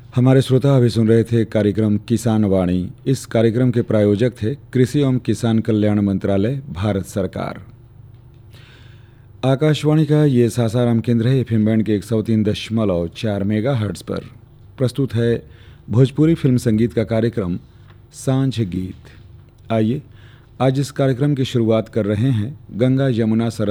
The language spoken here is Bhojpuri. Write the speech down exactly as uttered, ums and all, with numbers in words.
हमारे श्रोता अभी सुन रहे थे कार्यक्रम किसान वाणी। इस कार्यक्रम के प्रायोजक थे कृषि एवं किसान कल्याण मंत्रालय, भारत सरकार। आकाशवाणी का ये सासाराम केंद्र है। एफएम बैंड के एक सौ तीन दशमलव चार मेगा हर्ट्ज पर प्रस्तुत है भोजपुरी फिल्म संगीत का कार्यक्रम सांझ गीत। आइए आज इस कार्यक्रम की शुरुआत कर रहे हैं गंगा यमुना सरस्वती